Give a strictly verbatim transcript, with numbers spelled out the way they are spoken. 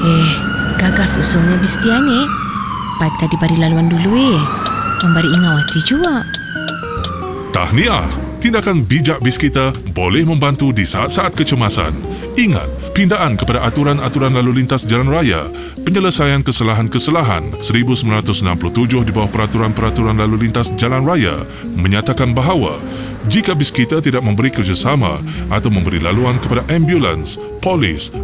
Eh, gagas usulnya Bistian eh. Baik tadi bari laluan dulu eh. Membari ingawati juga. Tahniah, tindakan bijak bis kita boleh membantu di saat-saat kecemasan. Ingat, pindaan kepada aturan-aturan lalu lintas jalan raya, penyelesaian kesalahan-kesalahan seribu sembilan ratus enam puluh tujuh di bawah peraturan-peraturan lalu lintas jalan raya menyatakan bahawa jika bis kita tidak memberi kerjasama atau memberi laluan kepada ambulans, polis